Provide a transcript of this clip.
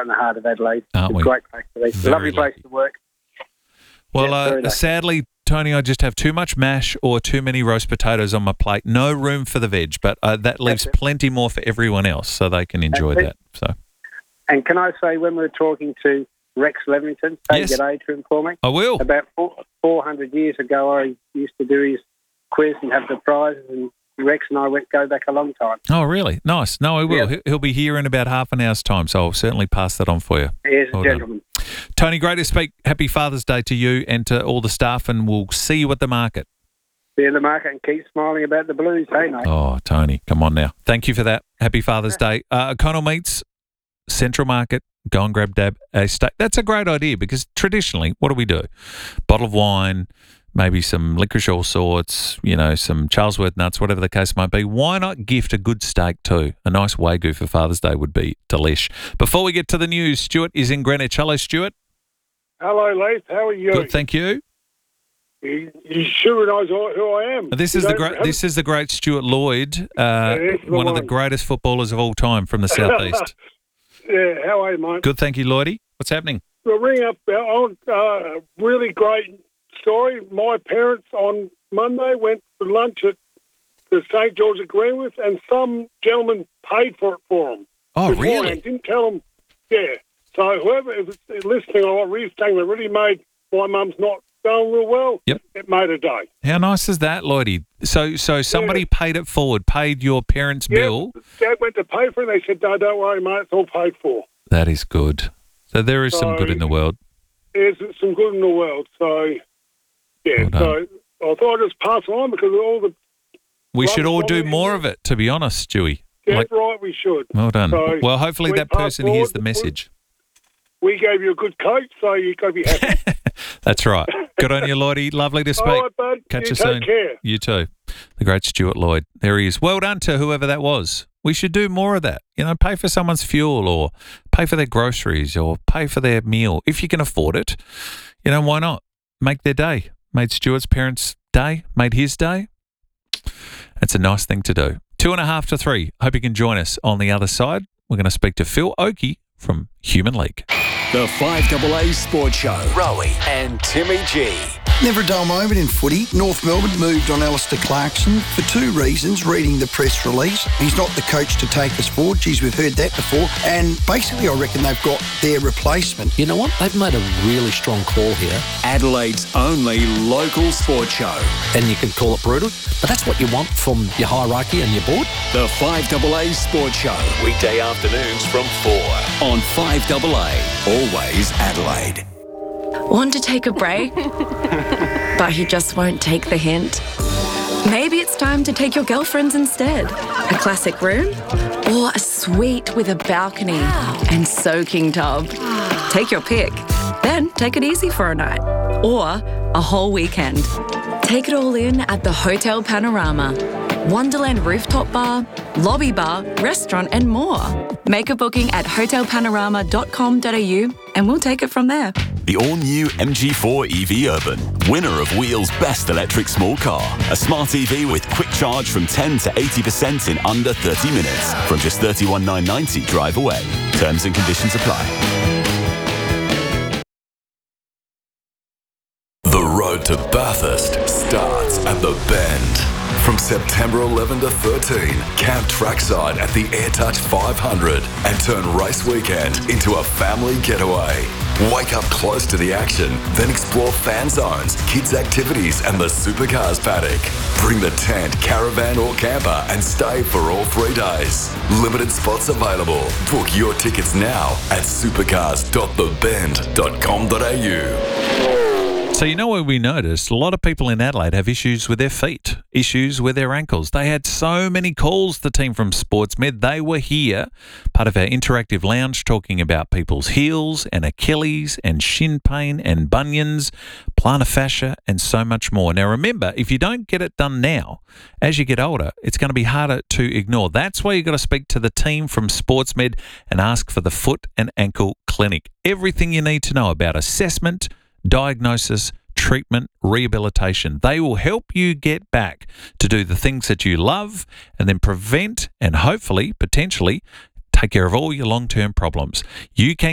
in the heart of Adelaide. Aren't It's we? a great place to be. Very Lovely place lucky. to work. Well, Yeah, very nice. sadly, Tony, I just have too much mash or too many roast potatoes on my plate. No room for the veg, but that leaves That's it. plenty more for everyone else, so they can enjoy That's it. that. So And can I say, when we were talking to Rex Levington, say Yes. good day to him for me. I will. About 400 years ago, I used to do his quiz and have the prizes, and Rex and I go back a long time. Oh, really? Nice. No, I will. Yeah. He'll be here in about half an hour's time, so I'll certainly pass that on for you. He is Well a done. gentleman. Tony, great to speak. Happy Father's Day to you and to all the staff, and we'll see you at the market. Be in the market and keep smiling about the Blues, hey, mate? Oh, Tony, come on now. Thank you for that. Happy Father's Day. O'Connell Meats, Central Market, go and grab a steak. That's a great idea because traditionally, what do? Bottle of wine, maybe some licorice all sorts, some Charlesworth nuts, whatever the case might be. Why not gift a good steak too? A nice Wagyu for Father's Day would be delish. Before we get to the news, Stuart is in Greenwich. Hello, Stuart. Hello, Leith. How are you? Good, thank you. You sure knows who I am. This is the great Stuart Lloyd, one of the greatest footballers of all time from the southeast. Yeah, how are you, mate? Good, thank you, Lloydie. What's happening? We'll ring up a really great story. My parents on Monday went for lunch at the St. George at Greenwich, and some gentleman paid for it for them. Oh, beforehand. really? Didn't tell them. Yeah. So whoever is listening or what Reeve's saying, they really made my mum's not going real well. Yep. It made a day. How nice is that, Lloydie? So somebody paid it forward, paid your parents' bill. Dad went to pay for it, and they said, no, don't worry, mate, it's all paid for. That is good. So there is some good in the world. There's some good in the world. So, yeah. Well done. So I thought I'd just pass on because of all the... We should all do Rubbish more of it, to be honest, Stewie. Yeah, right, we should. Well done. So Well, hopefully we that pass person hears forward. the message. We gave you a good coach, so you've got to be happy. That's right. Good on you, Lloydie. Lovely to speak. All right, bud. Catch you You soon. take care. You too. The great Stuart Lloyd. There he is. Well done to whoever that was. We should do more of that. Pay for someone's fuel or pay for their groceries or pay for their meal. If you can afford it, why not? Make their day. Made Stuart's parents' day, made his day. It's a nice thing to do. 2.5 to 3. Hope you can join us on the other side. We're going to speak to Phil Oakey from Human League. The 5AA Sports Show. Rowie and Timmy G. Never a dull moment in footy. North Melbourne moved on Alistair Clarkson for two reasons. Reading the press release, he's not the coach to take us forward. Geez, we've heard that before. And basically, I reckon they've got their replacement. You know what? They've made a really strong call here. Adelaide's only local sports show. And you can call it brutal, but that's what you want from your hierarchy and your board. The 5AA Sports Show. Weekday afternoons from 4 on 5AA. Always Adelaide. Want to take a break? But he just won't take the hint. Maybe it's time to take your girlfriends instead. A classic room or a suite with a balcony and soaking tub. Take your pick. Then take it easy for a night or a whole weekend. Take it all in at the Hotel Panorama. Wonderland rooftop bar, lobby bar, restaurant and more. Make a booking at hotelpanorama.com.au and we'll take it from there. The all-new MG4 EV Urban, winner of Wheel's Best Electric Small Car. A smart EV with quick charge from 10 to 80% in under 30 minutes. From just $31,990 drive away. Terms and conditions apply. The road to Bathurst starts at the Bend. From September 11 to 13, camp trackside at the AirTouch 500 and turn race weekend into a family getaway. Wake up close to the action, then explore fan zones, kids' activities and the supercars paddock. Bring the tent, caravan or camper and stay for all 3 days. Limited spots available. Book your tickets now at supercars.thebend.com.au. So what we noticed? A lot of people in Adelaide have issues with their feet, issues with their ankles. They had so many calls, the team from SportsMed. They were here, part of our interactive lounge, talking about people's heels and Achilles and shin pain and bunions, plantar fascia and so much more. Now remember, if you don't get it done now, as you get older, it's going to be harder to ignore. That's why you've got to speak to the team from SportsMed and ask for the Foot and Ankle Clinic. Everything you need to know about assessment, diagnosis, treatment, rehabilitation. They will help you get back to do the things that you love and then prevent and hopefully, potentially, take care of all your long-term problems. You can